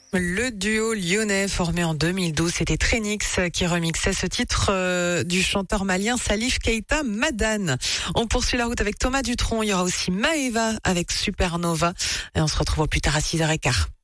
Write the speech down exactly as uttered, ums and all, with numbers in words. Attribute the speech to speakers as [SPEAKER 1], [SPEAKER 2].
[SPEAKER 1] Le duo lyonnais formé en deux mille douze, c'était Trenix qui remixait ce titre euh, du chanteur malien Salif Keita Madane. On poursuit la route avec Thomas Dutronc. Il y aura aussi Maeva avec Supernova. Et on se retrouve au plus tard à six heures quinze.